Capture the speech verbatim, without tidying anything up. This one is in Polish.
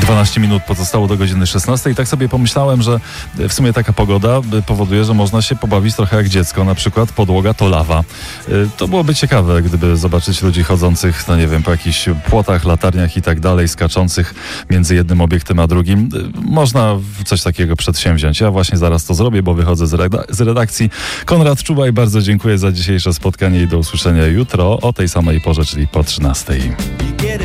dwanaście minut pozostało do godziny szesnastej i tak sobie pomyślałem, że w sumie taka pogoda powoduje, że można się pobawić trochę jak dziecko, na przykład podłoga to lawa. To byłoby ciekawe, gdyby zobaczyć ludzi chodzących, no nie wiem, po jakichś płotach, latarniach i tak dalej, skaczących między jednym obiektem a drugim. Można coś takiego przedsięwziąć. Ja właśnie zaraz to zrobię, bo wychodzę z, reda- z redakcji. Konrad Czubaj, bardzo dziękuję za dzisiejsze spotkanie i do usłyszenia jutro o tej samej porze, czyli po trzynastej.